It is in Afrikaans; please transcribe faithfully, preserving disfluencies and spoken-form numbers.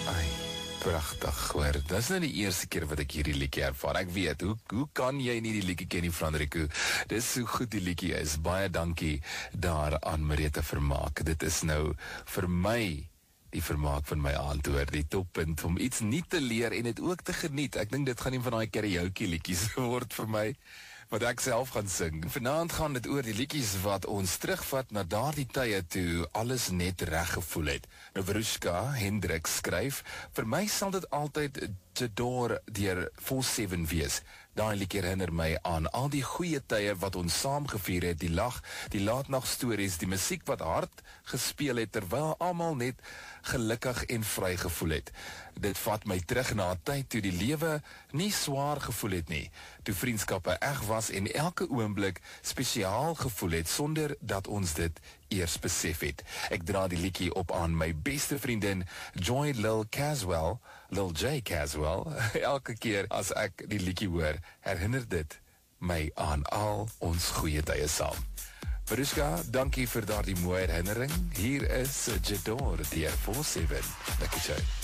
Ai, pragtig hoor. Dit is nou die eerste keer wat ek hierdie liedjie ervaar. Ek weet, hoe, hoe kan jy nie die liedjie ken nie, Frandrico? Dis so goed die liedjie is. Baie dankie daar aan Marita Vermaak. Dit is nou vir my die vermaak van my aand hoor, die toppunt om iets nie te leer en dit ook te geniet. Ek dink dit gaan een van die karaoke liedjies word vir my, wat ek self gaan sing. Vanaand gaan dit oor die liedjies wat ons terugvat na daardie tye toe alles net reg gevoel het. Nou Verushka Hendrik skryf, vir my sal dit altyd Jador deur four seven wees. Daai liedjie herinner my aan al die goeie tye wat ons saam gevier het, die lag, die laatnag stories, die musiek wat hard gespeel het, terwyl almal net gelukkig en vry gevoel het. Dit vat my terug na 'n tyd toe die lewe nie swaar gevoel het nie, toe vriendskappe eg was en elke oomblik spesiaal gevoel het, sonder dat ons dit eers besef het. Ek dra die liedjie op aan my beste vriendin, Joy Lil Caswell, Lil J Caswell. Elke keer as ek die liedjie hoor, herinner dit my aan al ons goeie tye saam. Verushka, dankie vir daardie mooie herinnering. Hier is Jador deur four seven. Lekker show.